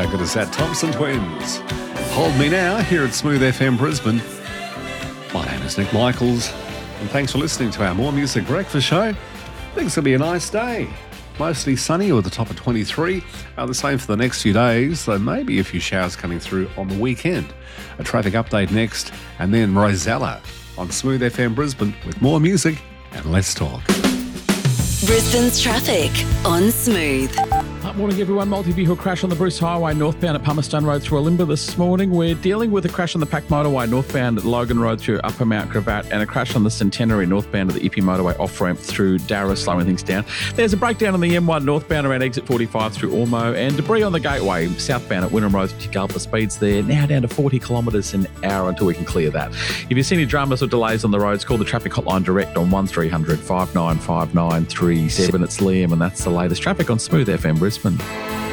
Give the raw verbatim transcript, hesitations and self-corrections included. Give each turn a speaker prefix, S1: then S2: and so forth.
S1: good as that? Thompson Twins. Hold Me Now here at Smooth F M Brisbane. My name is Nick Michaels, and thanks for listening to our More Music Breakfast show. I think it's going to be a nice day. Mostly sunny or the top of twenty-three. Uh, the same for the next few days, though maybe a few showers coming through on the weekend. A traffic update next, and then Rosella on Smooth F M Brisbane with more music and less talk.
S2: Brisbane's traffic on Smooth.
S3: Up morning, everyone. Multi-vehicle crash on the Bruce Highway northbound at Palmerston Road through Olimba this morning. We're dealing with a crash on the Pack Motorway northbound at Logan Road through Upper Mount Gravatt, and a crash on the Centenary northbound at the Ippy Motorway off-ramp through Darra, slowing things down. There's a breakdown on the M one northbound around exit forty-five through Ormo, and debris on the Gateway southbound at Wynnum Road to Gulper. Speeds there now down to forty kilometres an hour until we can clear that. If you see any dramas or delays on the roads, call the traffic hotline direct on one three hundred five nine five nine three seven. It's Liam, and that's the latest traffic on Smooth F M Brisbane.